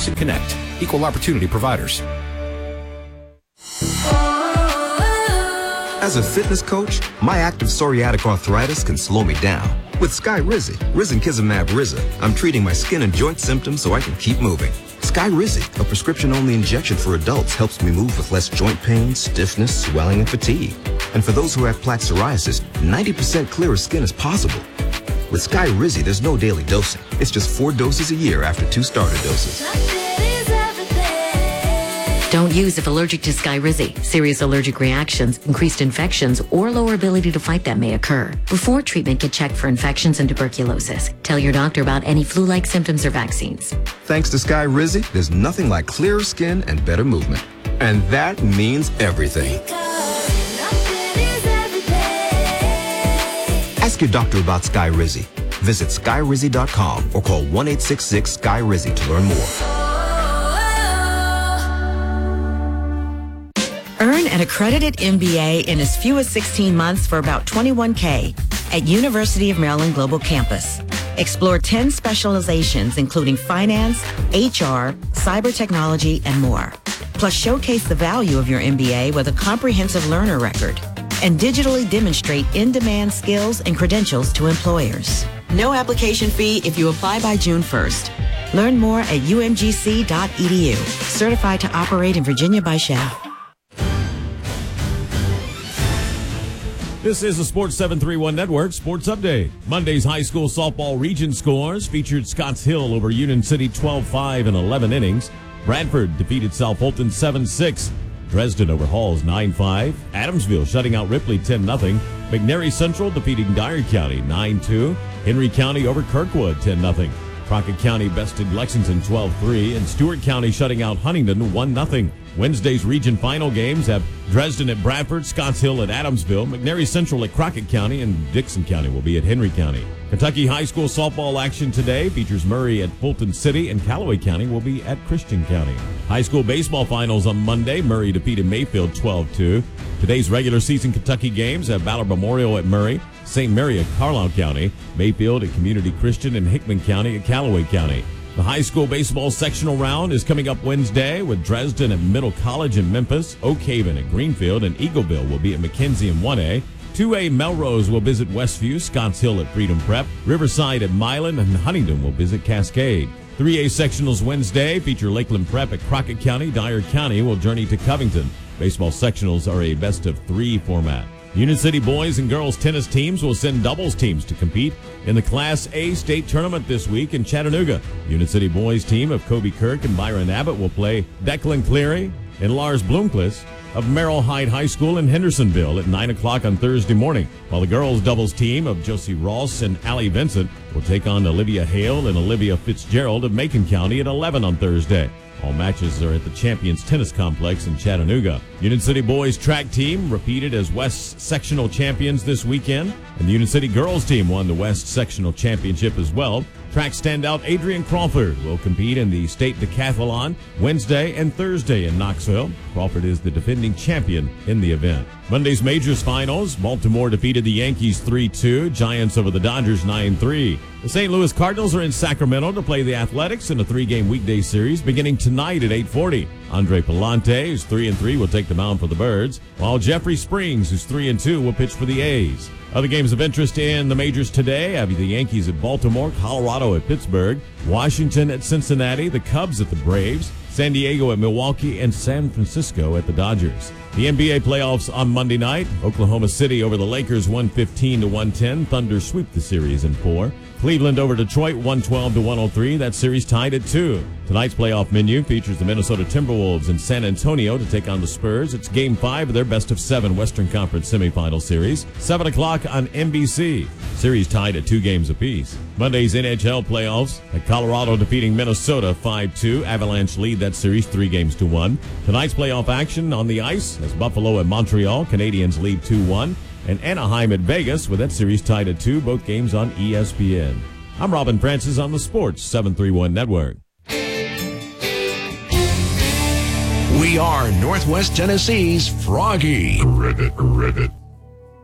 Choose and connect. Equal opportunity providers. As a fitness coach, my active psoriatic arthritis can slow me down. With Skyrizi, risankizumab Riza, I'm treating my skin and joint symptoms so I can keep moving. Skyrizi, a prescription-only injection for adults, helps me move with less joint pain, stiffness, swelling, and fatigue. And for those who have plaque psoriasis, 90% clearer skin is possible. With Skyrizi, there's no daily dosing. It's just 4 doses a year after 2 starter doses. Don't use if allergic to Skyrizi. Serious allergic reactions, increased infections, or lower ability to fight them may occur. Before treatment, get checked for infections and tuberculosis. Tell your doctor about any flu-like symptoms or vaccines. Thanks to Skyrizi, there's nothing like clearer skin and better movement. And that means everything. Ask your doctor about Skyrizi. Visit Skyrizi.com or call 1-866-SKY-RIZI to learn more. Earn an accredited MBA in as few as 16 months for about $21K at University of Maryland Global Campus. Explore 10 specializations including finance, HR, cyber technology, and more. Plus showcase the value of your MBA with a comprehensive learner record and digitally demonstrate in-demand skills and credentials to employers. No application fee if you apply by June 1st. Learn more at umgc.edu. Certified to operate in Virginia by Shell. This is the Sports 731 Network Sports Update. Monday's high school softball region scores featured Scotts Hill over Union City 12-5 in 11 innings. Bradford defeated South Fulton 7-6. Dresden over Halls 9-5. Adamsville shutting out Ripley 10-0. McNairy Central defeating Dyer County 9-2. Henry County over Kirkwood 10-0. Crockett County bested Lexington 12-3, and Stewart County shutting out Huntingdon 1-0. Wednesday's region final games have Dresden at Bradford, Scotts Hill at Adamsville, McNairy Central at Crockett County, and Dixon County will be at Henry County. Kentucky high school softball action today features Murray at Fulton City, and Callaway County will be at Christian County. High school baseball finals on Monday. Murray defeated Mayfield 12-2. Today's regular season Kentucky games have Valor Memorial at Murray, St. Mary at Carlisle County, Mayfield at Community Christian, and Hickman County at Callaway County. The high school baseball sectional round is coming up Wednesday with Dresden at Middle College in Memphis, Oak Haven at Greenfield, and Eagleville will be at McKenzie in 1A. 2A Melrose will visit Westview, Scotts Hill at Freedom Prep, Riverside at Milan, and Huntingdon will visit Cascade. 3A sectionals Wednesday feature Lakeland Prep at Crockett County. Dyer County will journey to Covington. Baseball sectionals are a best-of-3 format. Union City boys and girls tennis teams will send doubles teams to compete in the Class A state tournament this week in Chattanooga. Union City boys team of Kobe Kirk and Byron Abbott will play Declan Cleary and Lars Bloomquist of Merrill Hyde High School in Hendersonville at 9 o'clock on Thursday morning, while the girls doubles team of Josie Ross and Allie Vincent will take on Olivia Hale and Olivia Fitzgerald of Macon County at 11 on Thursday. All matches are at the Champions Tennis Complex in Chattanooga. Union City boys track team repeated as West Sectional champions this weekend, and the Union City girls team won the West Sectional championship as well. Track standout Adrian Crawford will compete in the state decathlon Wednesday and Thursday in Knoxville. Crawford is the defending champion in the event. Monday's majors finals, Baltimore defeated the Yankees 3-2, Giants over the Dodgers 9-3. The St. Louis Cardinals are in Sacramento to play the Athletics in a 3-game weekday series beginning tonight at 8:40. Andre Palante, who's 3-3, will take the mound for the Birds, while Jeffrey Springs, who's 3-2, will pitch for the A's. Other games of interest in the majors today have the Yankees at Baltimore, Colorado at Pittsburgh, Washington at Cincinnati, the Cubs at the Braves, San Diego at Milwaukee, and San Francisco at the Dodgers. The NBA playoffs on Monday night. Oklahoma City over the Lakers 115-110. Thunder sweep the series in 4. Cleveland over Detroit 112-103. That series tied at 2. Tonight's playoff menu features the Minnesota Timberwolves in San Antonio to take on the Spurs. It's Game 5 of their best-of-7 Western Conference semifinal series. 7 o'clock on NBC. Series tied at 2 games apiece. Monday's NHL playoffs at Colorado defeating Minnesota 5-2. Avalanche lead that series 3-1. Tonight's playoff action on the ice as Buffalo at Montreal. Canadiens lead 2-1. And Anaheim at Vegas with that series tied at 2. Both games on ESPN. I'm Robin Francis on the Sports 731 Network. We are Northwest Tennessee's Froggy. Ribbit.